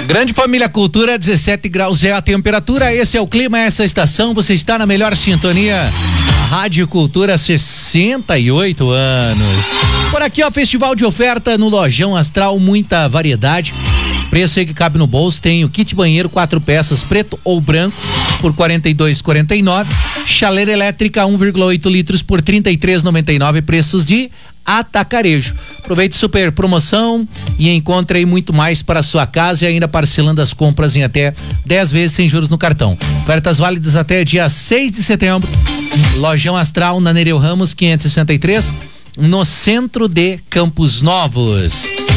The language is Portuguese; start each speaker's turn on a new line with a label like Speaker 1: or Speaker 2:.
Speaker 1: Grande Família Cultura, 17 graus é a temperatura, esse é o clima, essa estação, você está na melhor sintonia. Rádio Cultura, 68 anos. Por aqui, ó, festival de oferta no Lojão Astral, muita variedade. Preço aí que cabe no bolso, tem o kit banheiro 4 peças, preto ou branco, por R$42,49. Chaleira elétrica 1,8 litros por R$33,99, preços de atacarejo. Aproveite super promoção e encontre aí muito mais para a sua casa e ainda parcelando as compras em até 10 vezes sem juros no cartão. Ofertas válidas até dia 6 de setembro. Lojão Astral na Nereu Ramos 563, no centro de Campos Novos.